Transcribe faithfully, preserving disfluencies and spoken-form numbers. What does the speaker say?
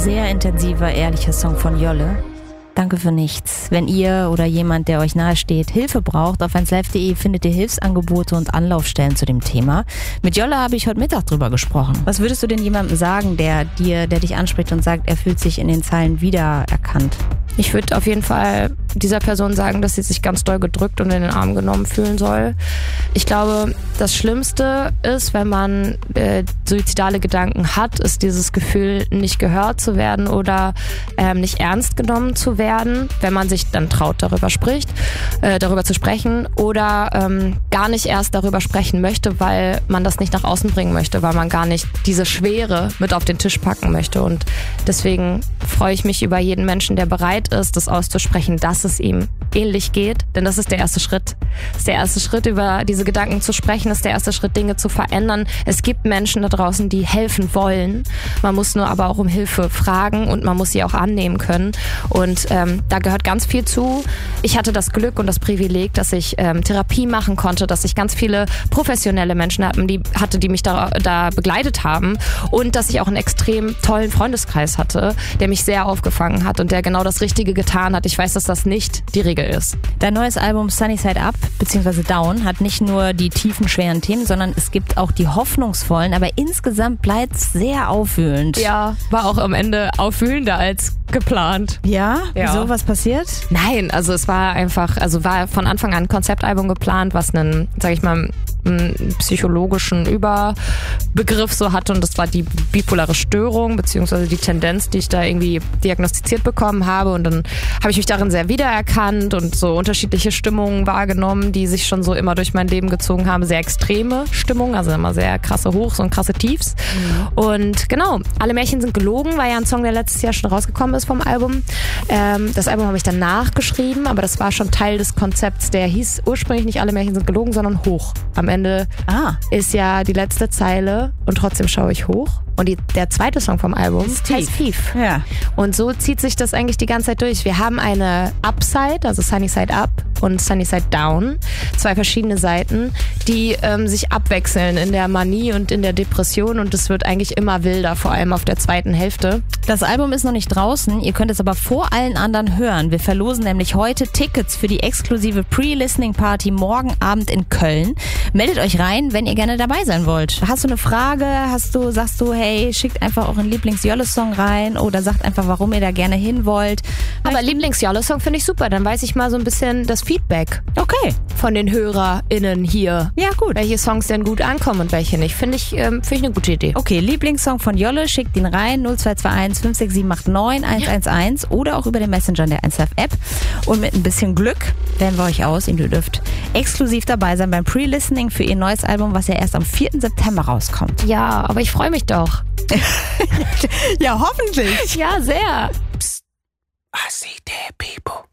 sehr intensiver, ehrlicher Song von Jolle. Danke für nichts. Wenn ihr oder jemand, der euch nahe steht, Hilfe braucht, auf eins live punkt de findet ihr Hilfsangebote und Anlaufstellen zu dem Thema. Mit Jolle habe ich heute Mittag drüber gesprochen. Was würdest du denn jemandem sagen, der dir, der dich anspricht und sagt, er fühlt sich in den Zeilen wiedererkannt? Ich würde auf jeden Fall dieser Person sagen, dass sie sich ganz doll gedrückt und in den Arm genommen fühlen soll. Ich glaube, das Schlimmste ist, wenn man äh, suizidale Gedanken hat, ist dieses Gefühl, nicht gehört zu werden oder ähm, nicht ernst genommen zu werden, wenn man sich dann traut, darüber spricht, äh, darüber zu sprechen oder ähm, gar nicht erst darüber sprechen möchte, weil man das nicht nach außen bringen möchte, weil man gar nicht diese Schwere mit auf den Tisch packen möchte. Und deswegen freue ich mich über jeden Menschen, der bereit ist, das auszusprechen, dass es ihm ähnlich geht, denn das ist der erste Schritt. Das ist der erste Schritt, über diese Gedanken zu sprechen, das ist der erste Schritt, Dinge zu verändern. Es gibt Menschen da draußen, die helfen wollen. Man muss nur aber auch um Hilfe fragen und man muss sie auch annehmen können. Und ähm, da gehört ganz viel zu. Ich hatte das Glück und das Privileg, dass ich ähm, Therapie machen konnte, dass ich ganz viele professionelle Menschen hatte, die, hatte, die mich da, da begleitet haben und dass ich auch einen extrem tollen Freundeskreis hatte, der mich sehr aufgefangen hat und der genau das Richtige getan hat. Ich weiß, dass das nicht die Regel ist. Dein neues Album Sunny Side Up bzw. Down hat nicht nur die tiefen, schweren Themen, sondern es gibt auch die hoffnungsvollen, aber insgesamt bleibt es sehr aufwühlend. Ja, war auch am Ende aufwühlender als geplant. Ja? Ja. Wieso? Was passiert? Nein, also es war einfach, also war von Anfang an ein Konzeptalbum geplant, was einen, sag ich mal, einen psychologischen Überbegriff so hatte und das war die bipolare Störung beziehungsweise die Tendenz, die ich da irgendwie diagnostiziert bekommen habe und dann habe ich mich darin sehr wiedererkannt und so unterschiedliche Stimmungen wahrgenommen, die sich schon so immer durch mein Leben gezogen haben, sehr extreme Stimmungen, also immer sehr krasse Hochs und krasse Tiefs mhm. und genau, Alle Märchen sind gelogen, war ja ein Song, der letztes Jahr schon rausgekommen ist vom Album. Ähm, das Album habe ich dann nachgeschrieben, aber das war schon Teil des Konzepts, der hieß ursprünglich nicht Alle Märchen sind gelogen, sondern Hoch. Am Ende ah. ist ja die letzte Zeile und trotzdem schaue ich hoch. Und die, der zweite Song vom Album ist heißt Tief. Ja. Und so zieht sich das eigentlich die ganze Zeit durch. Wir haben eine Upside, also Sunny Side Up und Sunny Side Down. Zwei verschiedene Seiten, die ähm, sich abwechseln in der Manie und in der Depression. Und es wird eigentlich immer wilder, vor allem auf der zweiten Hälfte. Das Album ist noch nicht draußen. Ihr könnt es aber vor allen anderen hören. Wir verlosen nämlich heute Tickets für die exklusive Pre-Listening-Party morgen Abend in Köln. Meldet euch rein, wenn ihr gerne dabei sein wollt. Hast du eine Frage? Hast du, sagst du, hey, schickt einfach euren Lieblings-Jolle-Song rein oder sagt einfach, warum ihr da gerne hin wollt. Aber Lieblings-Jolle-Song finde ich super, dann weiß ich mal so ein bisschen das Feedback. Okay. Von den HörerInnen hier. Ja, gut. Welche Songs denn gut ankommen und welche nicht. Finde ich, ähm, finde ich eine gute Idee. Okay, Lieblingssong von Jolle, schickt ihn rein, null zwei zwei eins fünf sechs sieben acht neun eins eins eins oder auch über den Messenger der eins live App. Und mit ein bisschen Glück wählen wir euch aus und ihr dürft exklusiv dabei sein beim Pre-Listening für ihr neues Album, was ja erst am vierten September rauskommt. Ja, aber ich freue mich doch. Ja, hoffentlich. Ja, sehr. Psst. I see dead people.